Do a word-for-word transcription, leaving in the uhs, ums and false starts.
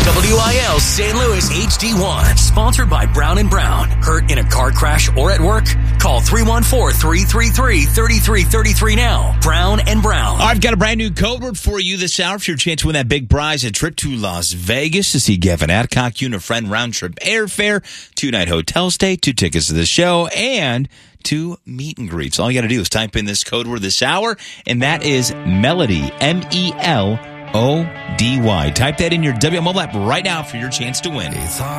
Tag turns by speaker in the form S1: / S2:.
S1: W I L Saint Louis H D one. Sponsored by Brown and Brown. Hurt in a car crash or at work? Call three one four, three three three, three three three three now. Brown and Brown.
S2: I've got a brand new code word for you this hour for your chance to win that big prize, a trip to Las Vegas to see Gavin Adcock, you and a friend, round-trip airfare, two-night hotel stay, two tickets to the show, and two meet and greets. All you got to do is type in this code word this hour, and that is Melody, M E L O D Y. Type that in your W M mobile app right now for your chance to win.